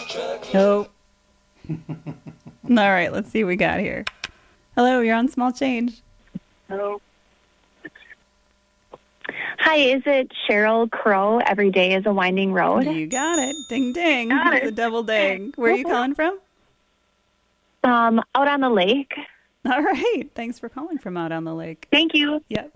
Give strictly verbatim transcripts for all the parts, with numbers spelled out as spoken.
Nope. All right, let's see what we got here. Hello, you're on Small Change. Hello. Hi, is it Cheryl Crow? Every day is a winding road. You got it. Ding, ding. Got It's it. a double ding. Where are you calling from? Um, out on the lake. All right. Thanks for calling from out on the lake. Thank you. Yep.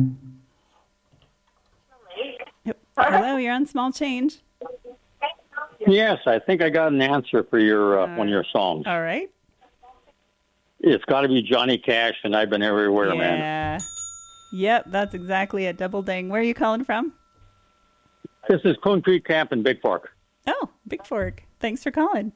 Yep. Hello, you're on Small Change. Yes, I think I got an answer for your uh, uh, one of your songs. All right. It's got to be Johnny Cash, and I've been everywhere, yeah. man. Yeah. Yep, that's exactly it. Double ding. Where are you calling from? This is Coon Creek Camp in Big Fork. Oh, Big Fork. Thanks for calling.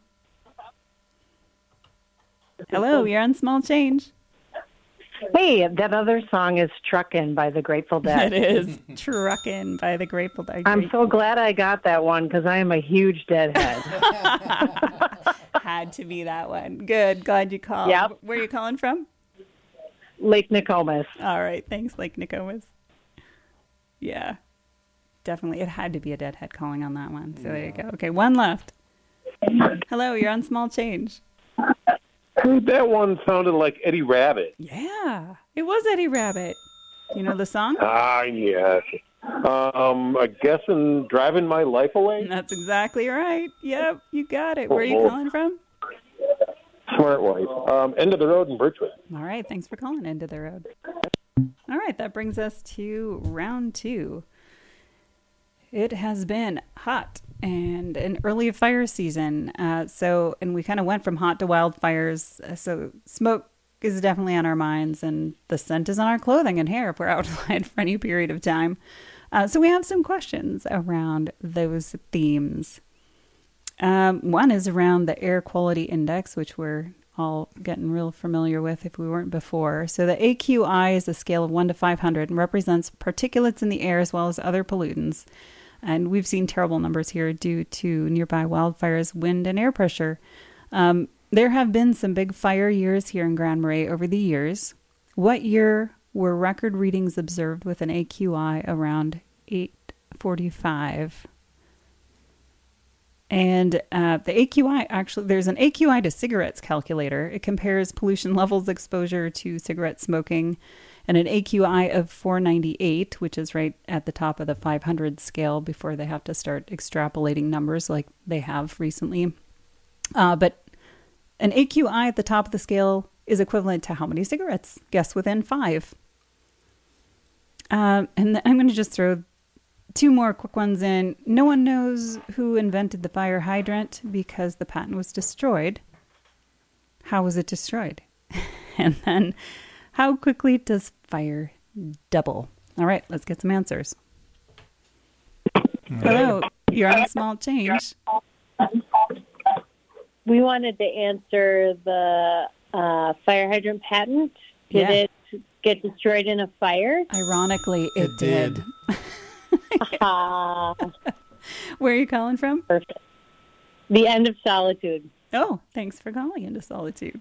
Hello, you're on Small Change. Hey, that other song is Truckin' by the Grateful Dead. It is Truckin' by the Grateful Dead. I'm so glad I got that one because I am a huge Deadhead. Had to be that one. Good. Glad you called. Yep. Where are you calling from? Lake Nokomis. All right. Thanks, Lake Nokomis. Yeah. Definitely. It had to be a Deadhead calling on that one. So there you go. Okay, one left. Hello, you're on Small Change. That one sounded like Eddie Rabbit. Yeah, it was Eddie Rabbit. You know the song? Ah, yes. Um, I guess in Driving My Life Away? That's exactly right. Yep, you got it. Where are you Oh. calling from? Smart wife. Um, End of the Road in Birchwood. All right, thanks for calling End of the Road. All right, that brings us to round two. It has been hot and an early fire season. Uh, so, and we kind of went from hot to wildfires. Uh, so smoke is definitely on our minds, and the scent is on our clothing and hair if we're outside for any period of time. Uh, so we have some questions around those themes. Um, one is around the air quality index, which we're all getting real familiar with if we weren't before. So the A Q I is a scale of one to five hundred and represents particulates in the air as well as other pollutants. And we've seen terrible numbers here due to nearby wildfires, wind, and air pressure. Um, there have been some big fire years here in Grand Marais over the years. What year were record readings observed with an A Q I around eight forty-five? And uh, the A Q I, actually, there's an A Q I to cigarettes calculator. It compares pollution levels exposure to cigarette smoking, and an A Q I of four ninety-eight, which is right at the top of the five hundred scale before they have to start extrapolating numbers like they have recently. Uh, but an A Q I at the top of the scale is equivalent to how many cigarettes? Guess within five. Um, and th- I'm going to just throw two more quick ones in. No one knows who invented the fire hydrant because the patent was destroyed. How was it destroyed? And then, how quickly does fire double? All right, let's get some answers. Hello, you're on Small Change. We wanted to answer the uh, fire hydrant patent. Did Yeah. it get destroyed in a fire? Ironically, it, It did. did. Ah, Where are you calling from? perfect. The End of Solitude. Oh, thanks for calling Into Solitude.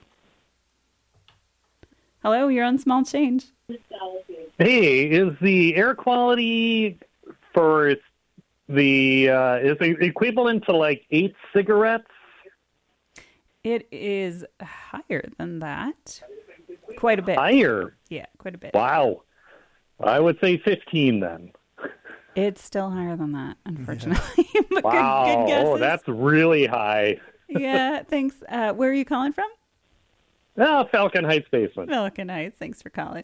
Hello, you're on Small Change. Hey, is the air quality for the uh, is it equivalent to like eight cigarettes? It is higher than that. Quite a bit. Higher. Yeah, quite a bit. Wow. I would say fifteen then. It's still higher than that, unfortunately. But Wow. good, good guesses. Oh, that's really high. Yeah, thanks. Uh, where are you calling from? Ah, Falcon Heights basement. Pelican Heights. Thanks for calling.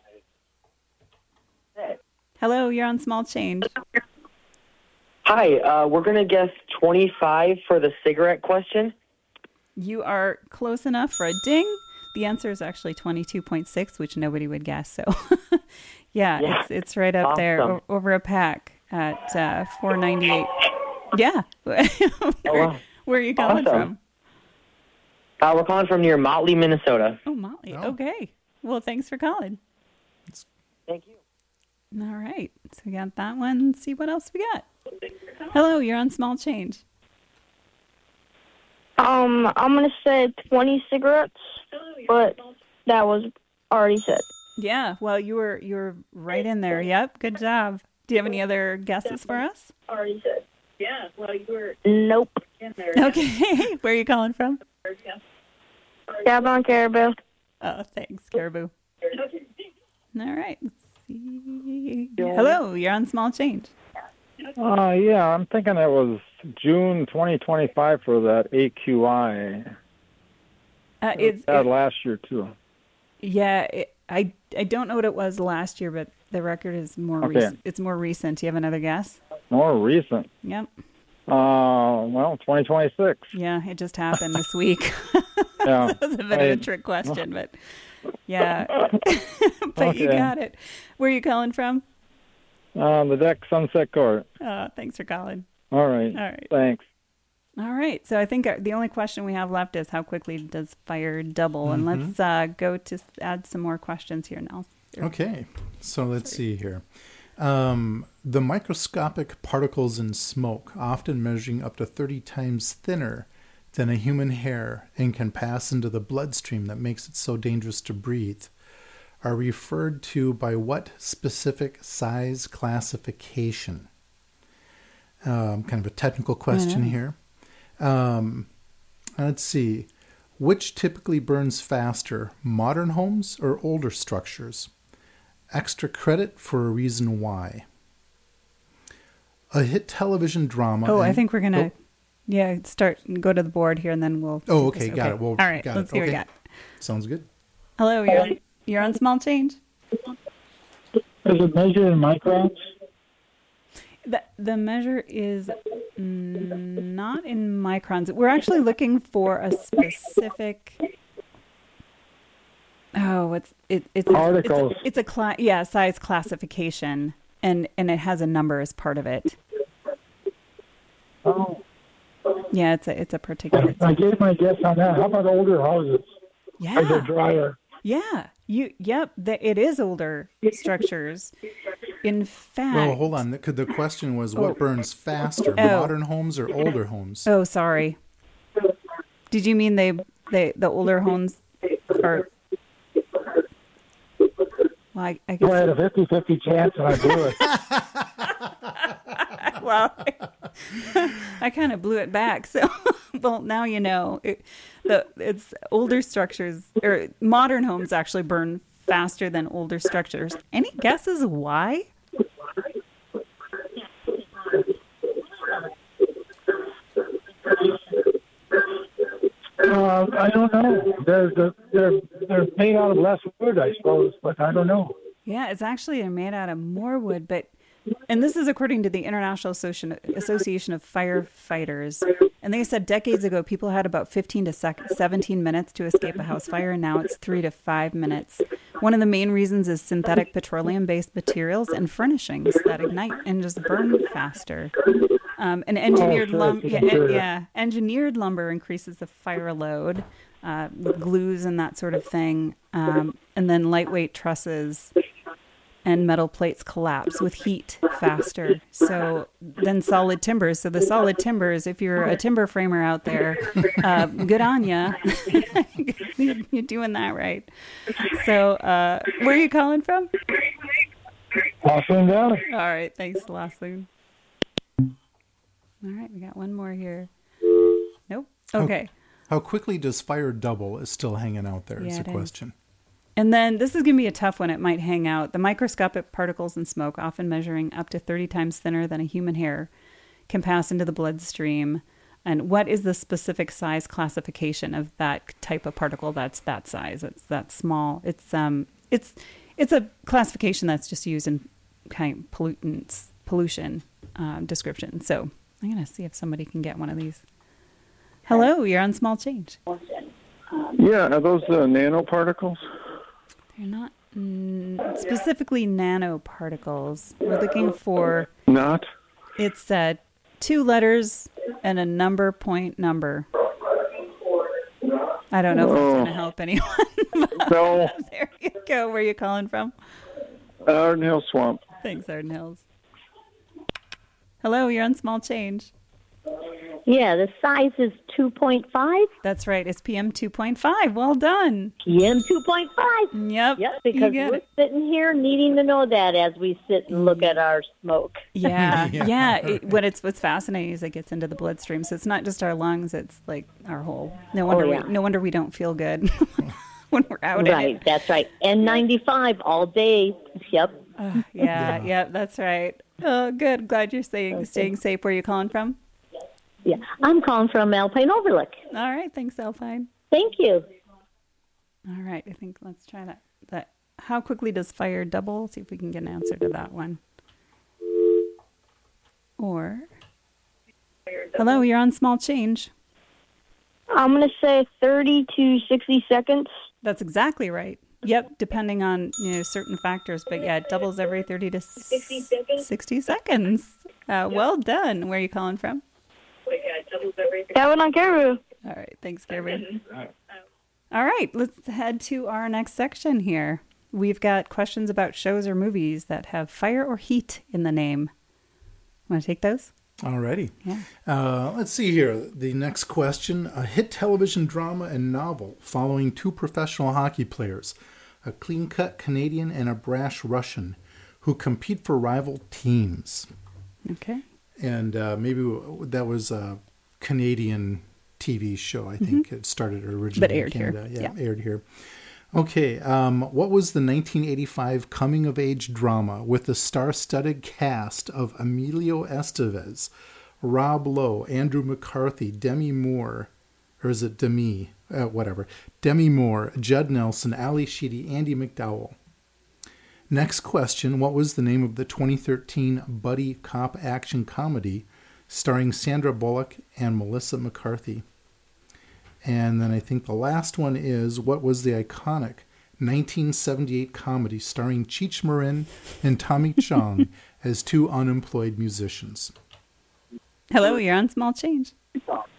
Hello, you're on Small Change. Hi, uh, we're going to guess twenty-five for the cigarette question. You are close enough for a ding. The answer is actually twenty-two point six, which nobody would guess. So, yeah, Yeah. it's it's right up there Awesome. o- over a pack at uh, four ninety-eight. Yeah. where, Oh, wow. where are you calling Awesome. from? Uh, we're calling from near Motley, Minnesota. Oh, Molly. Oh. Okay. Well, thanks for calling. Thank you. All right. So we got that one. Let's see what else we got. Hello, you're on Small Change. Um, I'm gonna say twenty cigarettes, but that was already said. Yeah. Well, you were you were right in there. Yep. Good job. Do you have any other guesses for us? Already said. Yeah. Well, you were. Nope. Okay. Where are you calling from? Gabon Caribou. Oh, thanks, Caribou. All right. Let's see. Hello, you're on Small Change. Uh, yeah, I'm thinking it was June twenty twenty-five for that A Q I. Uh, it's That it- last year, too. yeah. It, I I don't know what it was last year, but the record is more Okay. recent. It's more recent. Do you have another guess? More recent. Yep. Uh, well, twenty twenty-six. Yeah, it just happened this week. Yeah. That was a bit of I- a trick question, but yeah. But you Okay. got it. Where are you calling from? Uh, the deck Sunset Court. Uh, thanks for calling. All right. All right. Thanks. All right. So I think our, the only question we have left is how quickly does fire double? And Mhm. let's uh, go to add some more questions here now. Okay, so let's see here. Um, the microscopic particles in smoke, often measuring up to thirty times thinner than a human hair and can pass into the bloodstream that makes it so dangerous to breathe, are referred to by what specific size classification? Um, kind of a technical question know. here. Um, let's see. Which typically burns faster, modern homes or older structures? Extra credit for a reason why. A hit television drama. Oh, I and- think we're gonna, Oh, yeah, start and go to the board here, and then we'll. Oh, do this. okay, got it. Well, all right, got it. let's see what we Okay. got. sounds good. Hello, you're on, you're on Small Change. Is it measured in microns? The the measure is mm, not in microns. We're actually looking for a specific. Oh, it's it, it's Particles. It's a, it's a cla- yeah size classification, and and it has a number as part of it. Oh, Yeah, it's a it's a particular. I gave my guess on that. How about older houses? Are they Yeah, drier? yeah. You yep. The, it is older structures. In fact. Well, hold on. The, the question was Oh. what burns faster, Oh. modern homes or older homes? Oh, sorry. Did you mean they they the older homes are? Well, I, I guess. Well, I had a fifty-fifty chance and I blew it. Well, I kind of blew it back. So, well, now you know. It, the it's older structures or modern homes actually burn faster than older structures. Any guesses why? Uh, I don't know. They're, they're they're they're made out of less wood, I suppose, but I don't know. Yeah, it's actually they're made out of more wood, but and this is according to the International Association Association of Firefighters. And they said decades ago people had about fifteen to seventeen minutes to escape a house fire, and now it's three to five minutes. One of the main reasons is synthetic petroleum-based materials and furnishings that ignite and just burn faster. Um, and engineered Oh, sure, lumber, it's yeah, material. yeah, engineered lumber increases the fire load uh, with glues and that sort of thing. Um, and then lightweight trusses and metal plates collapse with heat faster. So then solid timbers. So the solid timbers, if you're a timber framer out there, uh, good on ya. You're doing that right. So uh, where are you calling from? Laughlin Valley. All right. Thanks, Laughlin. All right. We got one more here. Nope. Okay. How quickly does fire double is still hanging out there is Yeah, the it is. question. And then this is going to be a tough one. It might hang out. The microscopic particles in smoke, often measuring up to thirty times thinner than a human hair, can pass into the bloodstream. And what is the specific size classification of that type of particle that's that size? It's that small. It's um, it's it's a classification that's just used in kind of pollutants pollution um, description. So I'm going to see if somebody can get one of these. Hello, you're on Small Change. Yeah, are those uh, nanoparticles? They're not mm, specifically nanoparticles. We're looking for, Not? it's uh, two letters and a number point number. I don't know if that's going to Oh. help anyone. No. There you go. Where are you calling from? Arden Hill Swamp. Thanks, Arden Hills. Hello, you're on Small Change. Yeah, the size is two point five. That's right. It's P M two point five. Well done. P M two point five. Yep. Yep, because you get we're it. sitting here needing to know that as we sit and look at our smoke. Yeah, Yeah. yeah. It, what it's what's fascinating is it gets into the bloodstream. So it's not just our lungs; it's like our whole. No wonder. Oh, yeah. we, no wonder we don't feel good when we're out. Right, In it. that's right. N ninety-five all day. Yep. Uh, yeah, yeah, that's right. Oh, good. Glad you're staying staying safe. Where you calling from? Yeah, I'm calling from Alpine Overlook. All right. Thanks, Alpine. Thank you. All right. I think let's try that. That. How quickly does fire double? See if we can get an answer to that one. Or, hello, you're on Small Change. I'm going to say thirty to sixty seconds. That's exactly right. Yep, depending on, you know, certain factors, but yeah, it doubles every thirty to sixty seconds. sixty seconds. Uh, well done. Where are you calling from? Gavin on Caribou. All right, thanks, Gary. All right, let's head to our next section here. We've got questions about shows or movies that have fire or heat in the name. Want to take those? Alrighty. Yeah. Uh, let's see here. The next question. A hit television drama and novel following two professional hockey players, a clean-cut Canadian and a brash Russian, who compete for rival teams. Okay. And uh, maybe that was a Canadian T V show, I think. Mm-hmm. It started originally but aired in Canada. Here. Yeah, yeah, aired here. Okay, um, what was the nineteen eighty-five coming-of-age drama with the star-studded cast of Emilio Estevez, Rob Lowe, Andrew McCarthy, Demi Moore, or is it Demi? Uh, whatever. Demi Moore, Judd Nelson, Ali Sheedy, Andy McDowell. Next question, what was the name of the twenty thirteen buddy cop action comedy starring Sandra Bullock and Melissa McCarthy? And then I think the last one is, what was the iconic nineteen seventy-eight comedy starring Cheech Marin and Tommy Chong as two unemployed musicians? Hello, you're on Small Change.